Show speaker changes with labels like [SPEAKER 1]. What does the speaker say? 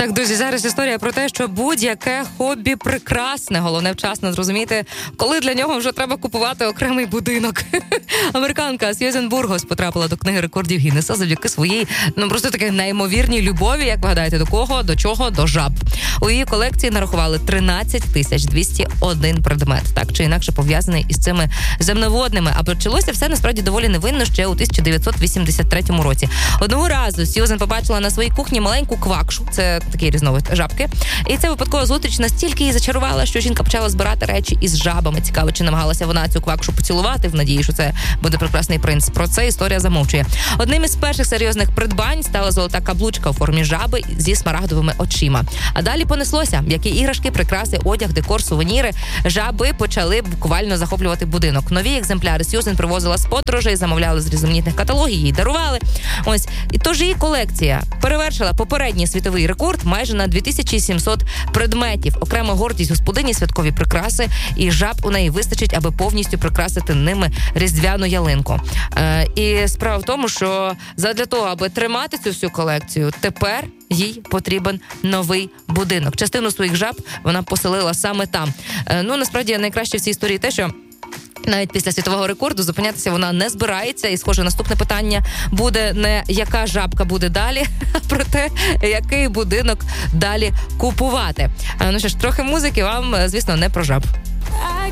[SPEAKER 1] Так, друзі, зараз історія про те, що будь-яке хобі прекрасне. Головне вчасно зрозуміти, коли для нього вже треба купувати окремий будинок. Американка Сьюзен Бургос потрапила до книги рекордів Гіннеса завдяки своїй, просто такій неймовірній любові, як ви гадаєте, до кого, до чого, до жаб. У її колекції нарахували 13 201 предмет, так чи інакше пов'язаний із цими земноводними. А почалося все насправді доволі невинно ще у 1983 році. Одного разу Сьюзен побачила на своїй кухні маленьку квакшу, це такий різновид жабки, і ця випадкова зустріч настільки її зачарувала, що жінка почала збирати речі із жабами. Цікаво, чи намагалася вона цю квакшу поцілувати в надії, що це буде прекрасний принц. Про це історія замовчує. Одним із перших серйозних придбань стала золота каблучка у формі жаби зі смарагдовими очима. А далі понеслося, які іграшки, прикраси, одяг, декор, сувеніри. Жаби почали буквально захоплювати будинок. Нові екземпляри Сьюзен привозила з подорожей, замовляли з різноманітних каталогів, їй дарували. Ось. І тож її колекція перевершила попередній світовий рекорд майже на 2700 предметів. Окрема гордість господині, святкові прикраси, і жаб у неї вистачить, аби повністю прикрасити ними різдвяну ялинку. І справа в тому, що задля того, аби тримати цю всю колекцію, тепер їй потрібен новий будинок. Частину своїх жаб вона поселила саме там. Насправді, найкраще в цій історії те, що навіть після світового рекорду зупинятися вона не збирається. І, схоже, наступне питання буде не яка жабка буде далі, а про те, який будинок далі купувати. Що ж, трохи музики вам, звісно, не про жаб.